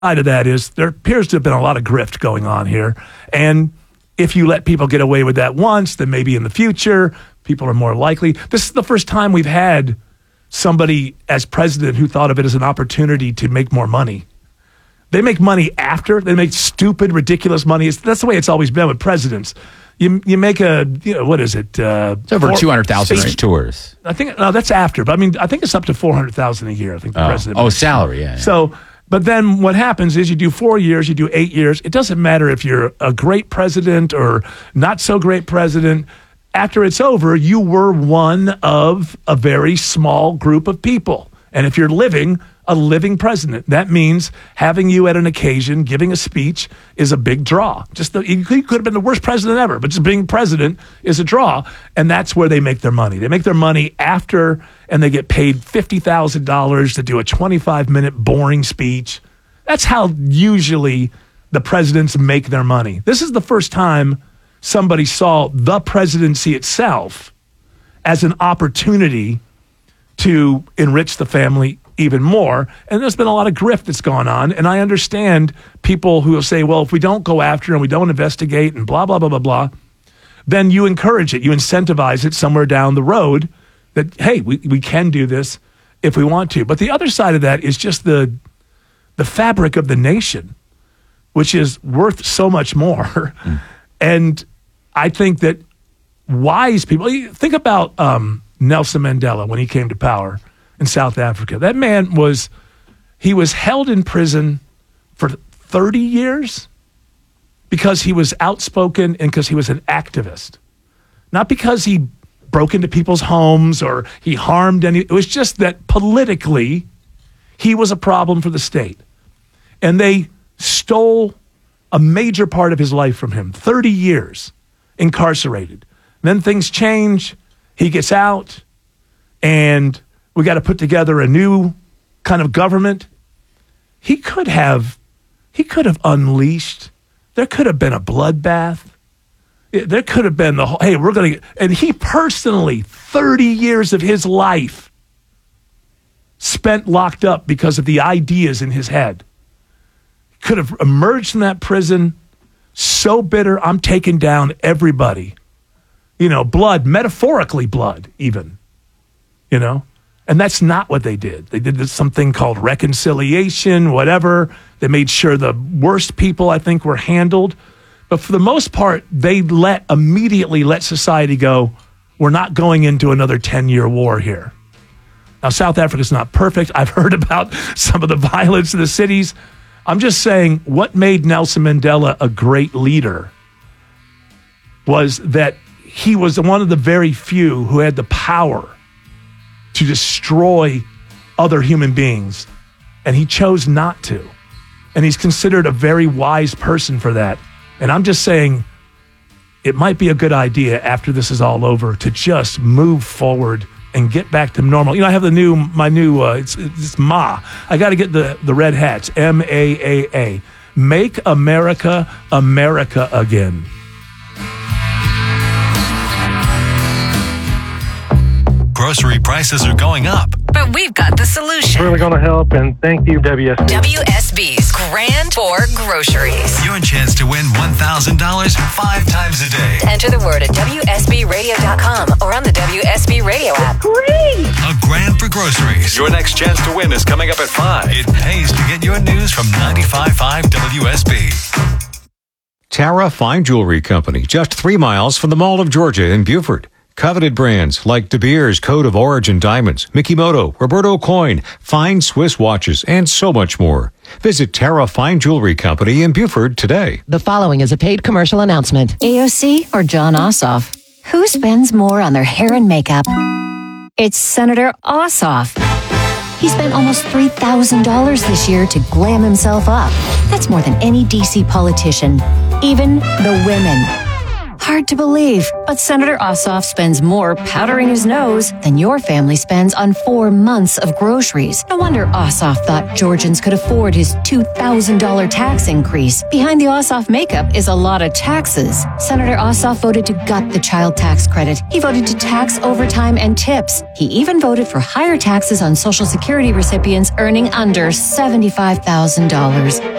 Side of that is there appears to have been a lot of grift going on here. And if you let people get away with that once, then maybe in the future, people are more likely. This is the first time we've had somebody as president who thought of it as an opportunity to make more money. They make money after. They make stupid, ridiculous money. That's the way it's always been with presidents. You make what is it? It's over 200,000 each tours. I think, no, that's after. But I think it's up to 400,000 a year. I think the president. Oh, salary, yeah. So, but then what happens is you do 4 years, you do 8 years. It doesn't matter if you're a great president or not so great president. After it's over, you were one of a very small group of people. And if you're a living president, that means having you at an occasion, giving a speech is a big draw. You could have been the worst president ever, but just being president is a draw. And that's where they make their money. They make their money after, and they get paid $50,000 to do a 25-minute boring speech. That's how usually the presidents make their money. This is the first time somebody saw the presidency itself as an opportunity to enrich the family even more. And there's been a lot of grift that's gone on. And I understand people who will say, well, if we don't go after and we don't investigate and blah, blah, blah, blah, blah, then you encourage it. You incentivize it somewhere down the road that, hey, we can do this if we want to. But the other side of that is just the fabric of the nation, which is worth so much more. And I think that wise people, think about Nelson Mandela when he came to power in South Africa. That man was held in prison for 30 years because he was outspoken and because he was an activist. Not because he broke into people's homes or he harmed any. It was just that politically he was a problem for the state. And they stole a major part of his life from him. 30 years incarcerated. Then things change. He gets out, and we got to put together a new kind of government. He could have unleashed. There could have been a bloodbath. There could have been and he personally, 30 years of his life spent locked up because of the ideas in his head. Could have emerged from that prison so bitter, I'm taking down everybody. Blood, metaphorically blood, even. And that's not what they did. They did something called reconciliation, whatever. They made sure the worst people, I think, were handled. But for the most part, they immediately let society go, we're not going into another 10-year war here. Now, South Africa's not perfect. I've heard about some of the violence in the cities. I'm just saying what made Nelson Mandela a great leader was that he was one of the very few who had the power to destroy other human beings, and he chose not to. And he's considered a very wise person for that. And I'm just saying it might be a good idea after this is all over to just move forward and get back to normal. I have my new, it's Ma. I got to get the red hats, MAAA. Make America America again. Grocery prices are going up. But we've got the solution. Really going to help, and thank you, WSB. WSB's Grand for Groceries. Your chance to win $1,000 5 times a day. Enter the word at WSBradio.com or on the WSB Radio app. Great! A Grand for Groceries. Your next chance to win is coming up at 5. It pays to get your news from 95.5 WSB. Tara Fine Jewelry Company, just 3 miles from the Mall of Georgia in Beaufort. Coveted brands like De Beers Code of Origin Diamonds, Mikimoto, Roberto Coin, fine Swiss watches, and so much more. Visit Tara Fine Jewelry Company in Beaufort today. The following is a paid commercial announcement. AOC or John Ossoff? Who spends more on their hair and makeup? It's Senator Ossoff. He spent almost $3,000 this year to glam himself up. That's more than any DC politician, even the women. Hard to believe, but Senator Ossoff spends more powdering his nose than your family spends on 4 months of groceries. No wonder Ossoff thought Georgians could afford his $2,000 tax increase. Behind the Ossoff makeup is a lot of taxes. Senator Ossoff voted to gut the child tax credit. He voted to tax overtime and tips. He even voted for higher taxes on Social Security recipients earning under $75,000.